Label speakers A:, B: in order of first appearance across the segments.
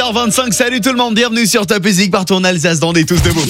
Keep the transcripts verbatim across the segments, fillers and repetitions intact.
A: heures vingt-cinq, salut tout le monde, bienvenue sur Top Music partout en Alsace dans des tous debout.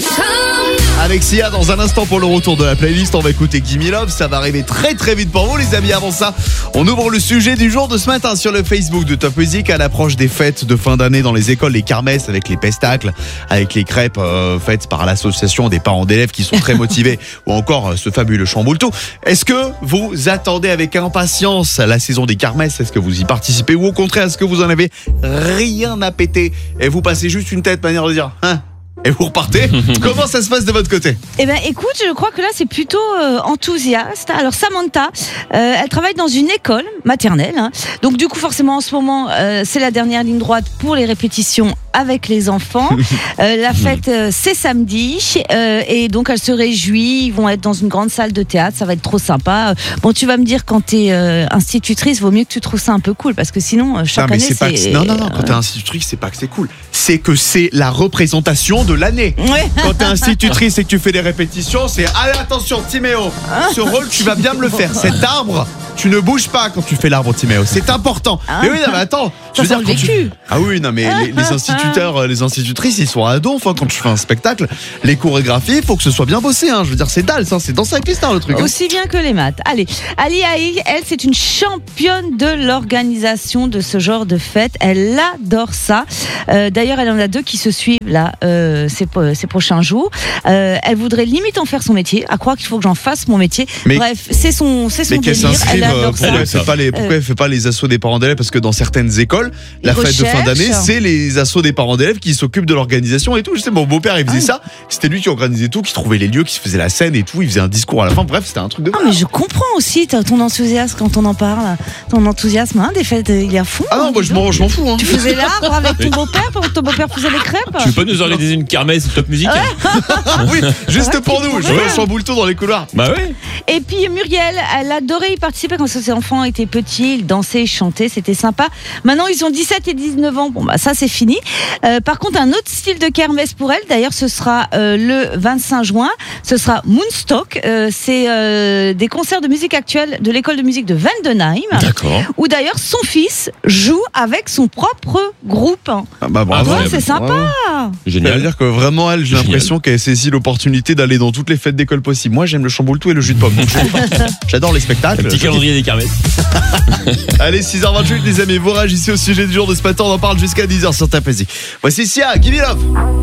A: Avec Sia dans un instant pour le retour de la playlist, on va écouter Gimme Love, ça va arriver très très vite pour vous les amis. Avant ça, on ouvre le sujet du jour de ce matin sur le Facebook de Top Music à l'approche des fêtes de fin d'année dans les écoles, les kermesses avec les pestacles, avec les crêpes euh, faites par l'association des parents d'élèves qui sont très motivés ou encore euh, ce fabuleux chamboule-tout. Est-ce que vous attendez avec impatience la saison des kermesses? Est-ce que vous y participez ou au contraire est-ce que vous en avez rien à péter et vous passez juste une tête manière de dire hein? Et vous repartez. Comment ça se passe de votre côté?
B: Eh ben, écoute, je crois que là, c'est plutôt euh, enthousiaste. Alors, Samantha, euh, elle travaille dans une école maternelle. Hein. Donc, du coup, forcément, en ce moment, euh, c'est la dernière ligne droite pour les répétitions avec les enfants. Euh, la fête, euh, c'est samedi. Euh, et donc, elle se réjouit. Ils vont être dans une grande salle de théâtre. Ça va être trop sympa. Bon, tu vas me dire, quand t'es euh, institutrice, vaut mieux que tu trouves ça un peu cool. Parce que sinon, euh, chaque
A: non, mais
B: année,
A: c'est... Pas
B: c'est...
A: Que... Non, non, non. Quand t'es institutrice, c'est pas que c'est cool. C'est que c'est la représentation de l'année.
B: Ouais.
A: Quand t'es institutrice et que tu fais des répétitions, c'est allez attention Timéo, ce rôle tu vas bien me le faire. Cet arbre, tu ne bouges pas quand tu fais l'arbre Timéo. C'est important.
B: Ah.
A: Mais oui, non, mais attends, je veux
B: ça
A: dire
B: sent le
A: quand tu...
B: vécu.
A: Ah oui, non mais les, les instituteurs, les institutrices, ils sont à dos. Enfin, quand tu fais un spectacle, les chorégraphies, il faut que ce soit bien bossé. Hein. Je veux dire, c'est dalle, ça, c'est danser avec les stars le truc. Hein.
B: Aussi bien que les maths. Allez, Ali Haïg, elle, c'est une championne de l'organisation de ce genre de fête. Elle adore ça. Euh, d'ailleurs, elle en a deux qui se suivent là euh, ces, ces prochains jours. Euh, elle voudrait limite en faire son métier, à croire qu'il faut que j'en fasse mon métier. Mais, Bref, c'est son, c'est son
A: mais qu'elle
B: délire. Elle adore
A: euh, pourquoi
B: ça.
A: elle fait pas les, pourquoi
B: Euh,
A: elle fait pas les assos des parents d'élèves? Parce que dans certaines écoles, la
B: Ils
A: fête de fin d'année,
B: recherchent.
A: c'est les assos des parents d'élèves qui s'occupent de l'organisation et tout. Je sais, mon beau-père, il faisait
B: Ah.
A: ça. C'était lui qui organisait tout, qui trouvait les lieux, qui se faisait la scène et tout. Il faisait un discours à la fin. Bref, c'était un truc de.
B: Ah, mais je comprends aussi ton enthousiasme quand on en parle. Ton enthousiasme hein, des fêtes, il est à fond.
A: Ah non, moi je m'en, je m'en fous. Hein.
B: Tu faisais l'arbre avec ton beau-père pendant que ton beau-père faisait les crêpes.
C: Tu veux pas nous organiser une kermesse Top Music?
A: Oui, juste
B: Ouais,
A: pour
B: tu
A: nous. Je
B: pourrais.
A: fais un chamboule-tout dans les couloirs.
C: Bah ouais.
B: Et puis Muriel, elle adorait y participer quand ses enfants étaient petits, ils dansaient, ils chantaient, c'était sympa. Maintenant, ils ont dix-sept et dix-neuf ans. Bon, bah ça, c'est fini. Euh, par contre, un autre style de kermesse pour elle, d'ailleurs, ce sera euh, le vingt-cinq juin. Ce sera Moonstock. Euh, c'est euh, des concerts de musique actuelle de l'école de musique de Vendenheim.
C: D'accord.
B: Où d'ailleurs, son fils joue avec son propre groupe.
A: Ah bah bravo.
B: Ouais, c'est sympa.
A: Ça veut
C: Génial.
A: dire que vraiment, elle, j'ai
C: Génial.
A: l'impression qu'elle saisit l'opportunité d'aller dans toutes les fêtes d'école possibles. Moi, j'aime le chamboule-tout et le jus de pomme. Donc, je sais pas. J'adore les spectacles.
C: Un petit calendrier des kermesses.
A: Allez, six heures vingt-huit, les amis, vous réagissez au sujet du jour de ce matin. On en parle jusqu'à dix heures sur Top Music. Voici Sia, Give It Love.